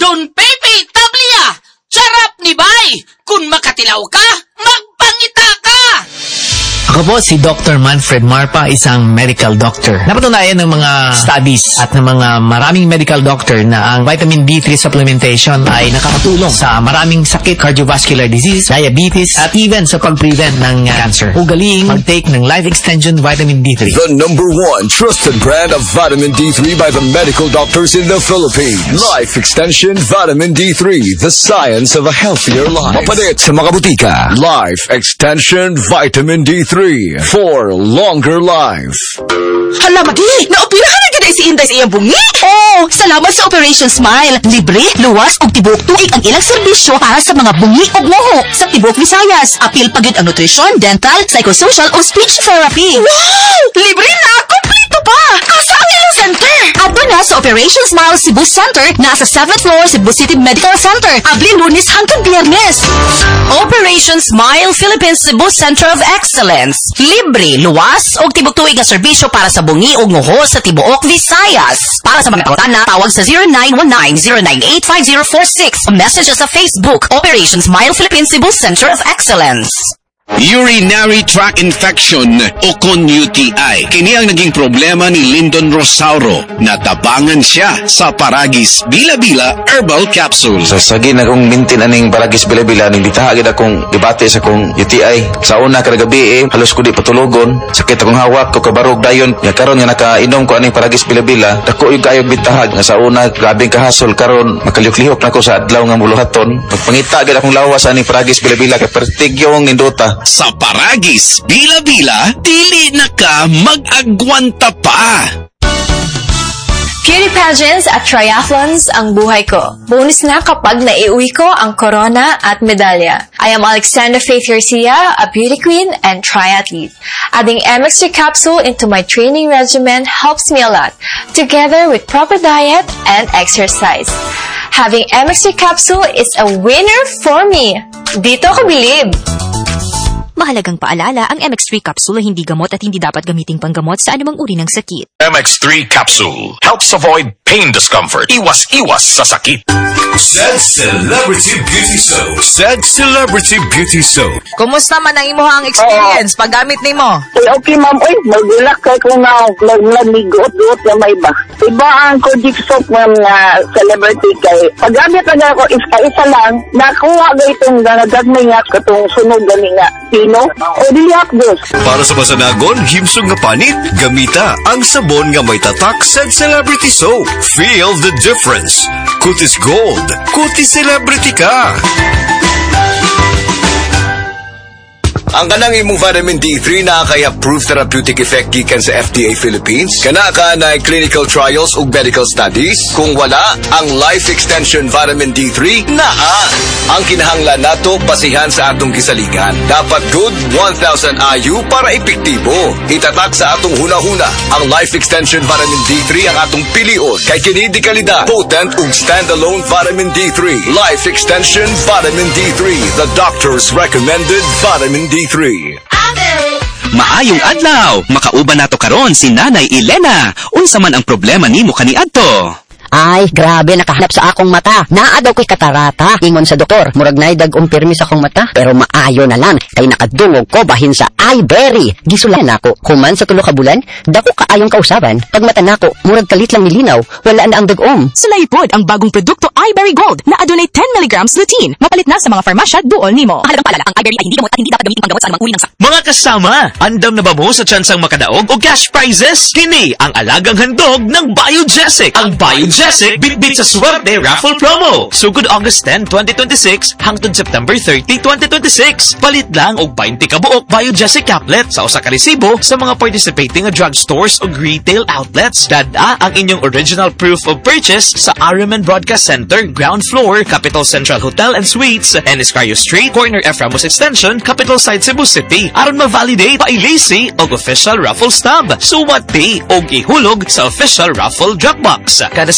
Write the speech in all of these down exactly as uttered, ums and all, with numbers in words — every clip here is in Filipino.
Don Pepe Tablia, charap ni Bay. Kung makatilaw ka, magpangita ka. Ako po si Doctor Manfred Marpa, isang medical doctor. Napatunayan ng mga studies at ng mga maraming medical doctor na ang vitamin D three supplementation ay nakakatulong sa maraming sakit, cardiovascular disease, diabetes, at even sa pag-prevent ng cancer. Ugaling mag-take ng Life Extension Vitamin D three. The number one trusted brand of vitamin D three by the medical doctors in the Philippines. Life Extension Vitamin D three, the science of a healthier life. Mapalit sa mga butika. Life Extension Vitamin D three for longer life. Hala, Madi! Naoperahan na ganda si Inday sa iyang bungi! Oo! Salamat sa Operation Smile! Libre, luwas, ug tibok tuig ang ilang serbisyo para sa mga bungi ug nguho sa Tibok Visayas. Apil pagid ang nutrition, dental, psychosocial o speech therapy. Wow! Libre na! Kompleto pa! Kasa ang ilang center! Ato na sa Operation Smile Cebu Center na sa seventh floor Cebu City Medical Center. Abli Lunes hanggang Biyernes. Operation Smile Philippines Cebu Center of Excellence. Libre, luwas, ug tibok tuig nga serbisyo para sa bungi ug nguho sa Tibuok, Visayas. Para sa mga pangutana, tawag sa zero nine one nine zero nine eight five zero four six. Message sa Facebook, Operation Smile Philippines Cebu Center of Excellence. Urinary tract infection o con U T I. Kini ang naging problema ni Lyndon Rosauro. Natabangan siya sa Paragis Bila-Bila Herbal Capsule. Sa sagi na kong mintin aning Paragis Bila-Bila, ning bitahagid akong debate sa kong U T I. Sa una kada gabi eh, halos ko di patulogon. Sakit akong hawak ko kabarog dayon. Ya karon nga nakainom ko aning Paragis Bila-Bila, dako yung kayog bitahag nga sa una grabing kahasol karon makaliyok-lihok na ko sa adlaw nga muluhaton. Pagpangita gid akong lawas aning Paragis Bila-Bila kay pertigyong nindota. Sa Paragis Bila-Bila, dili na ka mag-agwanta pa. Beauty pageants at triathlons ang buhay ko. Bonus na kapag naiuwi ko ang corona at medalya. I am Alexandra Faith Garcia, a beauty queen and triathlete. Adding M X three capsule into my training regimen helps me a lot, together with proper diet and exercise. Having M X three capsule is a winner for me. Dito ko bilib. Mahalagang paalala, ang M X three capsule ay hindi gamot at hindi dapat gamiting panggamot sa anumang uri ng sakit. M X three capsule helps avoid pain discomfort. Iwas-iwas sa sakit. Said Celebrity Beauty Soap. Said Celebrity Beauty Soap. Kumusta man ang imuhang experience paggamit nimo? Ay, okay, ma'am. Uy, magulak kay kung na nagmigot-got na may ba. Iba ang Kojic Soap, ma'am, na celebrity kay. Paggamit na ako, isa-isa lang, nakuha ga itong nagagmay nga katong sunog gani nga. Pino o diliak dos. Para sa masanagon, himsong nga panit, gamita ang sabon nga may tatak Said Celebrity Soap. Feel the difference. Kutis Gold. Kutis Celebrity ka. Ang kanang imong vitamin D three na kay approved therapeutic effect gikan sa F D A Philippines. Kana ka na clinical trials ug medical studies. Kung wala, ang Life Extension Vitamin D three naa. Ang kinahanglan nato basihan sa atong kisaligan. Dapat good one thousand I U para epektibo. Itatak sa atong hunahuna. Ang Life Extension Vitamin D three ang atong pilion. Kay kini di kalidad, potent ug standalone vitamin D three. Life Extension Vitamin D three, the doctor's recommended vitamin D three. Maayong adlaw, makauban nato karon si Nanay Elena. Unsa man ang problema nimo kaniadto? Ay, grabe, nakahanap sa akong mata. Naa daw ko'y katarata. Ingon sa doktor, murag na'y dag-ong pirmi sa akong mata. Pero maayo na lang, kay nakadungog ko bahin sa iBerry. Gisulan ako, human sa tulo ka bulan, dako kaayong kausaban. Pag mata nako, murag kalit lang milinaw, wala na ang dag-om. Sulaypod ang bagong produkto iBerry Gold na adunay ten milligrams lutein. Mapalit na sa mga farmasya duol nimo. Mahalagang paalala, ang iBerry ay hindi gamot at hindi dapat gamitin panggamot sa anumang uri ng sakit. Mga kasama, andam na ba mo sa tsansang makadaog o cash prizes? Kini ang alagang handog ng Biogesic. Ang Biogesic bitbit sa swerte raffle promo. Sugod August tenth, twenty twenty-six hangtod September thirtieth, twenty twenty-six. Palit lang og twenty ka buok Biogesic caplet sa usa ka resibo sa mga participating drugstores o retail outlets. Dada ang inyong original proof of purchase sa Araman Broadcast Center, ground floor, Capital Central Hotel and Suites, Eniscario Street, corner F. Ramos Extension, Capital Site, Cebu City. Aron ma-validate pa-ilisi og official raffle stub. Suwati og ihulog sa official raffle Dropbox. Kada si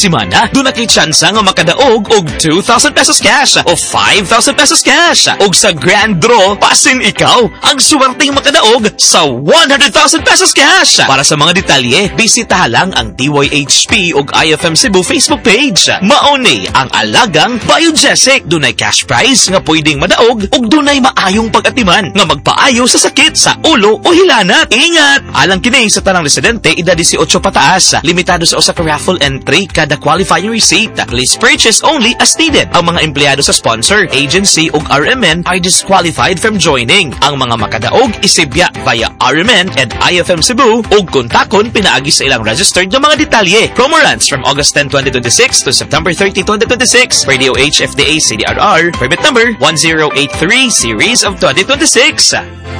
semana, doon na kay tsansa nga makadaog og two thousand pesos cash o five thousand pesos cash. Og sa grand draw, pasin ikaw ang suwerteng makadaog sa one hundred thousand pesos cash. Para sa mga detalye, bisita lang ang D Y H P og I F M Cebu Facebook page. Mauni ang alagang Biogesic. Dunay cash prize nga pwedeng madaog og dunay maayong pag-atiman nga magpaayo sa sakit sa ulo o hilanat. Ingat! Alang kini sa tanang residente, edad eighteen pataas. Limitado sa usa ka raffle entry kada qualifying receipt. Please purchase only as needed. Ang mga empleyado sa sponsor, agency ug R M N are disqualified from joining. Ang mga makadaog isibya via R M N and I F M Cebu ug kontakon pinaagi sa ilang registered nga mga detalye. Promo runs from August tenth, twenty twenty-six to September thirtieth, twenty twenty-six. Radio H F D A C D R R, permit number one zero eight three series of twenty twenty-six.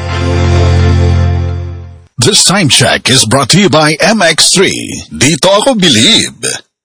This time check is brought to you by M X three. Dito ako believe.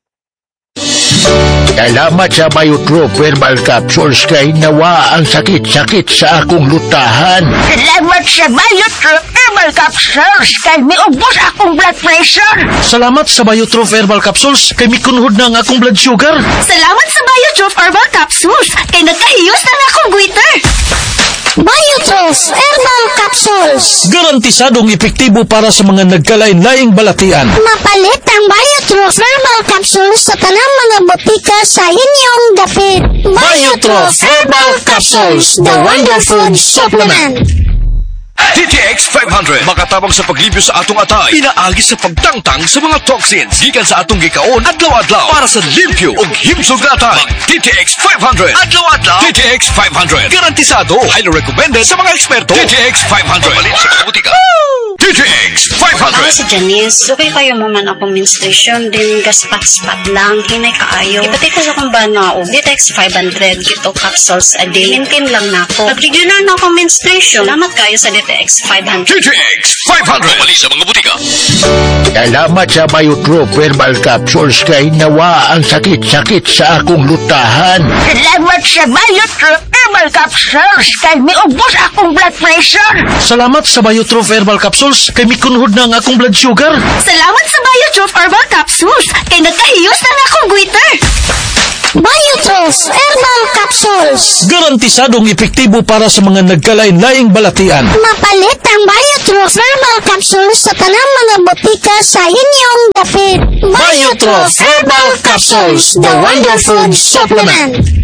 Salamat sa Biotrop Herbal Capsules kay nawa ang sakit-sakit sa akong lutahan. Salamat sa Biotrop Herbal Capsules kay miubos akong blood pressure. Salamat sa Biotrop Herbal Capsules kay mikunhod na ang akong blood sugar. Salamat sa Biotrop Herbal Capsules kay nagkahiyos na nga akong goiter. Biotrop Herbal Capsules. Garantisadong epektibo para sa mga nagkalain-laing balatian. Mapalit ang Biotrop Herbal Capsules sa tanang mga botika sa inyong dapit. Biotrop Herbal Capsules, the Wonder Food Supplement. T T X five hundred makatabang sa paglibyo sa atong atay, pinaagi sa pagtangtang sa mga toxins gikan sa atong gikaon adlaw-adlaw para sa limpyo ug himsog na atay. T T X five hundred adlaw-adlaw. T T X five hundred garantisado, highly recommended sa mga eksperto. T T X five hundred mabalin sa mga butika. T T X five hundred. Ako si Janice, okay kayo maman akong menstruation din gaspat-spat lang, hinay kaayo. Ipatay ko sa kong bana o T T X five hundred kito capsules a day. Maintain lang na ako. Nag-regular na akong menstruation. Salamat kayo sa T T X five hundred. T T X five hundred mabalin sa mga butika. Salamat sa Biotrop Herbal Capsules kay nawa ang sakit-sakit sa akong lutahan. Salamat sa Biotrop Herbal Capsules kay miubos akong blood pressure. Salamat sa Biotrop Herbal Capsules kay mikunhod na ang akong blood sugar. Salamat sa Biotrop Herbal Capsules kay nagkahiyos na nga akong goiter. Biotrop Herbal Capsules. Garantisadong epektibo para sa mga nagkalain-laing balatian. Mapalit ang Biotrop Herbal Capsules sa tanang mga botika sa inyong dapit. Biotrop Herbal Capsules, the Wonder Food Supplement.